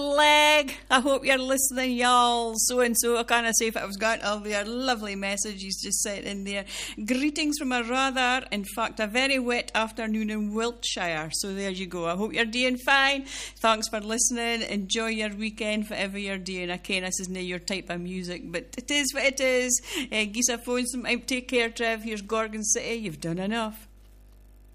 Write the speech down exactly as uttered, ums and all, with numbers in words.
leg. I hope you're listening, y'all. So-and-so, I can't say if it was got all their lovely message he's just sent in there. Greetings from a rather, in fact, a very wet afternoon in Wiltshire. So there you go. I hope you're doing fine. Thanks for listening. Enjoy your weekend, whatever you're doing. I ken this isn't your type of music, but it is what it is. Uh, Gisa phone some. Take care, Trev. Here's Gorgon City. You've done enough.